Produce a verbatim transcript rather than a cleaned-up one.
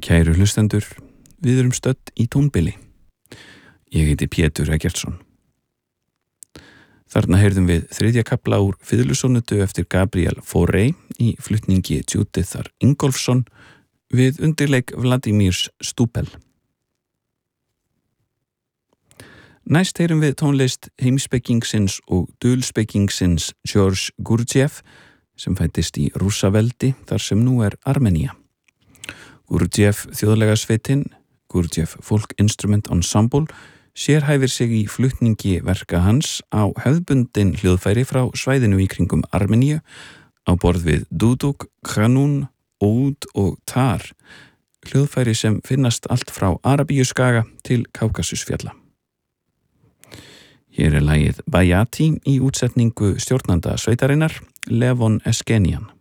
Kæru hlustendur, við erum stödd í tónbili. Ég heiti Pétur Eggertsson. Þarna heyrðum við þriðja kafla úr fiðlusónötu eftir Gabriel Fauré í flutningi Judithar Ingolfsson við undirleik Vladimirs Stupel. Næst heyrum við tónlist heimspekingsins og dulspekingsins George Gurdjieff sem fæddist í Rússaveldi þar sem nú er Armenía. Gurdjieff þjóðlega sveitin, Gurdjieff Folk Instrument Ensemble, sérhæfir sig í flutningi verka hans á hefðbundin hljóðfæri frá svæðinu í kringum Armeníu á borð við duduk, kanún, oud og tar, hljóðfæri sem finnast allt frá Arabíuskaga til Kákasusfjalla. Hér er lagið Bayati í útsetningu stjórnanda sveitarinnar, Levon Eskenian.